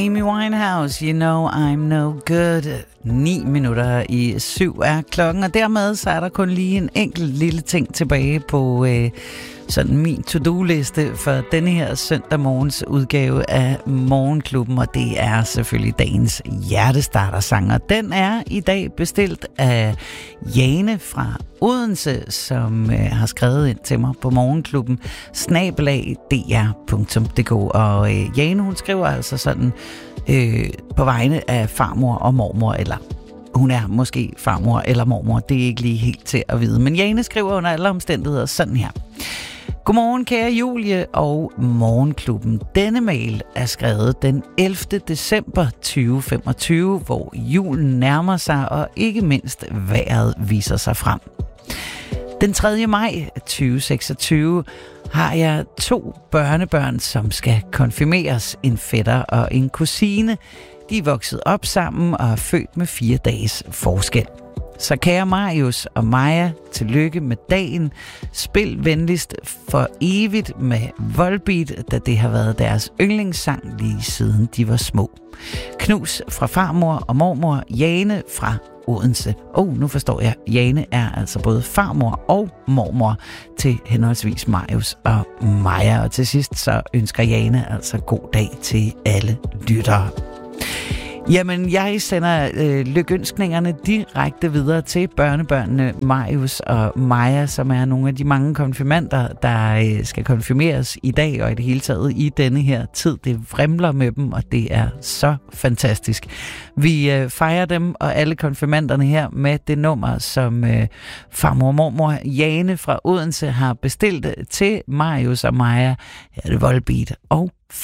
Amy Winehouse, You Know I'm No Good. 6:09 er klokken, og dermed så er der kun lige en enkelt lille ting tilbage på sådan min to-do-liste for denne her søndag morgens udgave af Morgenklubben, og det er selvfølgelig dagens hjertestartersang, og den er i dag bestilt af Jane fra Odense, som har skrevet ind til mig på Morgenklubben @dr.dk, og Jane, hun skriver altså sådan på vegne af farmor og mormor, eller hun er måske farmor eller mormor, det er ikke lige helt til at vide, men Jane skriver under alle omstændigheder sådan her. Godmorgen kære Julie og Morgenklubben. Denne mail er skrevet den 11. december 2025, hvor julen nærmer sig, og ikke mindst vejret viser sig frem. Den 3. maj 2026 har jeg 2 børnebørn, som skal konfirmeres, en fætter og en kusine. De er vokset op sammen og er født med 4 dages forskel. Så kære Marius og Maja, tillykke med dagen. Spil venligst for evigt med Volbeat, da det har været deres yndlingssang lige siden de var små. Knus fra farmor og mormor, Jane fra Odense. Nu forstår jeg, Jane er altså både farmor og mormor til henholdsvis Marius og Maja. Og til sidst så ønsker Jane altså god dag til alle lyttere. Jamen, jeg sender lykønskningerne direkte videre til børnebørnene Marius og Maja, som er nogle af de mange konfirmander, der skal konfirmeres i dag og i det hele taget i denne her tid. Det vrimler med dem, og det er så fantastisk. Vi fejrer dem og alle konfirmanderne her med det nummer, som farmor og mormor Jane fra Odense har bestilt til Marius og Maja. Her er det Volbeat og